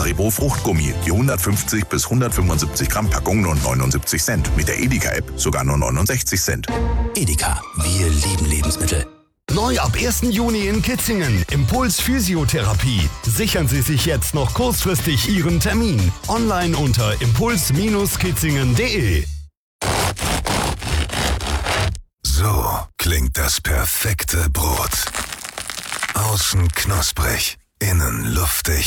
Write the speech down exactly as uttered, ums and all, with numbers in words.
Haribo Fruchtgummi. Die hundertfünfzig bis hundertfünfundsiebzig Gramm Packung nur neunundsiebzig Cent. Mit der Edeka-App sogar nur neunundsechzig Cent. Edeka, wir lieben Lebensmittel. Neu ab ersten Juni in Kitzingen. Impuls Physiotherapie. Sichern Sie sich jetzt noch kurzfristig Ihren Termin. Online unter impuls kitzingen punkt de. So klingt das perfekte Brot. Außen knusprig, innen luftig.